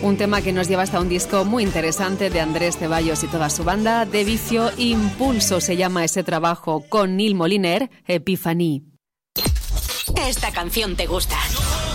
Un tema que nos lleva hasta un disco muy interesante de Andrés Ceballos y toda su banda. De Vicio Impulso se llama ese trabajo, con Neil Moliner, Epiphany. Esta canción te gusta.